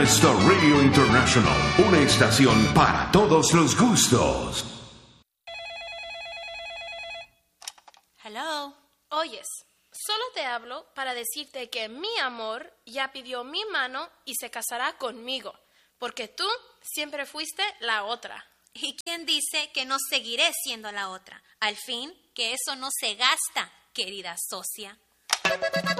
Star Radio International, una estación para todos los gustos. Hello. Oyes, solo te hablo para decirte que mi amor ya pidió mi mano y se casará conmigo, porque tú siempre fuiste la otra. ¿Y quién dice que no seguiré siendo la otra? Al fin, que eso no se gasta, querida socia.